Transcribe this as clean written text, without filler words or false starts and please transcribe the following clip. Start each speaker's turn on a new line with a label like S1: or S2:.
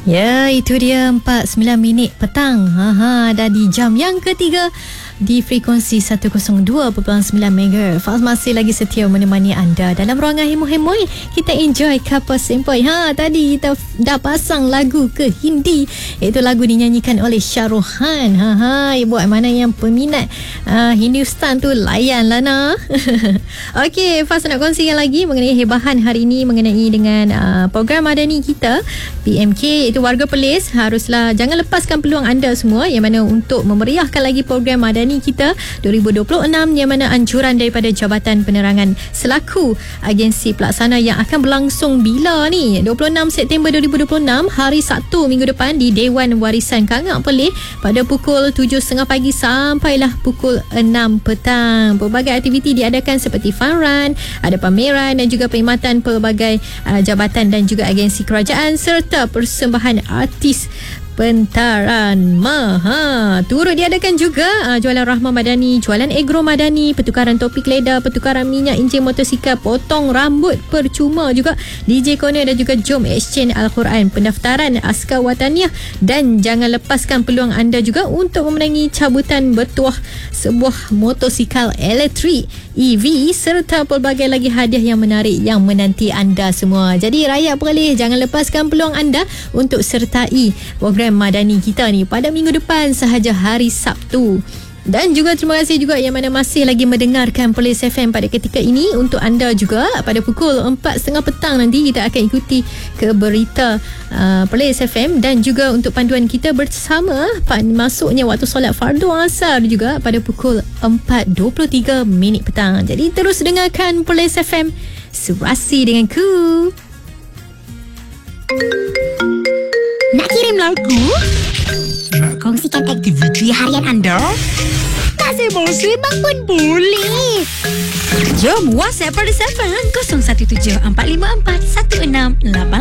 S1: Ya, itu dia 49 minit petang. Dah di jam yang ketiga di frekuensi 102.9 MHz. Faz masih lagi setia menemani anda dalam ruangan hemoi-hemoi. Kita enjoy couple sempoi. Tadi kita dah pasang lagu ke Hindi. Itu lagu dinyanyikan oleh Shahruhan. Buat mana yang peminat Hindustan tu layan lah nah. Okey, Faz nak kongsikan lagi mengenai hebahan hari ini mengenai dengan program madani kita PMK, itu warga Perlis. Haruslah jangan lepaskan peluang anda semua yang mana untuk memeriahkan lagi program madani kita 2026 yang mana anjuran daripada Jabatan Penerangan selaku agensi pelaksana yang akan berlangsung bila ni 26 September 2026 hari Sabtu minggu depan di Dewan Warisan Kangak Perlis pada pukul 7.30 pagi sampailah pukul 6 petang. Pelbagai aktiviti diadakan seperti fun run, ada pameran dan juga perkhidmatan pelbagai jabatan dan juga agensi kerajaan serta persembahan artis pentaran turut diadakan juga jualan rahmah madani, jualan agro madani, pertukaran topik leda, pertukaran minyak enjin motosikal, potong rambut percuma juga, DJ corner dan juga jom exchange Al-Quran, pendaftaran askar wataniah. Dan jangan lepaskan peluang anda juga untuk memenangi cabutan bertuah sebuah motosikal elektrik EV serta pelbagai lagi hadiah yang menarik yang menanti anda semua. Jadi rakyat Perlis, jangan lepaskan peluang anda untuk sertai program madani kita ni pada minggu depan sahaja hari Sabtu. Dan juga terima kasih juga yang mana masih lagi mendengarkan Perlis FM pada ketika ini. Untuk anda juga pada pukul 4.30 petang nanti kita akan ikuti ke berita Perlis FM dan juga untuk panduan kita bersama masuknya waktu solat fardu asar juga pada pukul 4.23 minit petang. Jadi terus dengarkan Perlis FM, serasi denganku.
S2: Nak kirim lagu? Nak kongsikan aktiviti harian anda? Tak sembang-sembang pun boleh. Jom WhatsApp Perlis FM 0174541688.